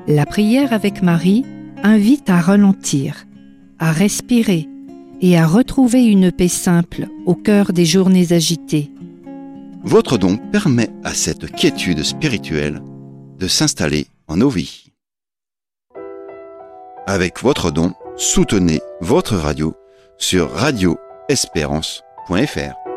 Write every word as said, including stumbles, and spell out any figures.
La prière avec Marie invite à ralentir, à respirer et à retrouver une paix simple au cœur des journées agitées. Votre don permet à cette quiétude spirituelle de s'installer en nos vies. Avec votre don, soutenez votre radio sur radio espérance point f r.